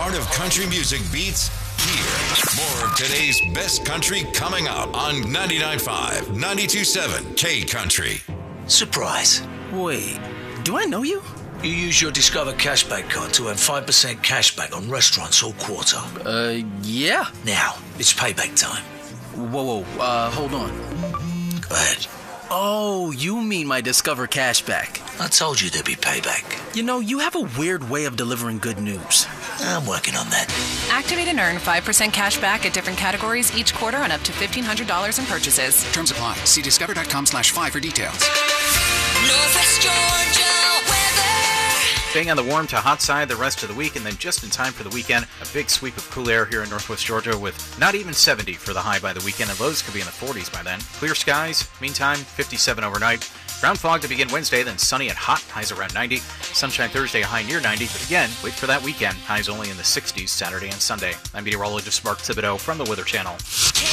heart of country music beats here. More of today's best country coming up on 99.5, 92.7 K Country. Surprise. Wait, do I know you? You use your Discover Cashback card to earn 5% cashback on restaurants all quarter. Yeah. Now, it's payback time. Whoa, hold on. Go ahead. Oh, you mean my Discover Cashback. I told you there'd be payback. You know, you have a weird way of delivering good news. I'm working on that. Activate and earn 5% cash back at different categories each quarter on up to $1,500 in purchases. Terms apply. See discover.com/5 for details. Northwest Georgia weather. Staying on the warm to hot side the rest of the week, and then just in time for the weekend, a big sweep of cool air here in Northwest Georgia with not even 70 for the high by the weekend, and lows could be in the 40s by then. Clear skies, meantime, 57 overnight. Ground fog to begin Wednesday, then sunny and hot, highs around 90. Sunshine Thursday, a high near 90, but again, wait for that weekend, highs only in the 60s Saturday and Sunday. I'm meteorologist Mark Thibodeau from the Weather Channel.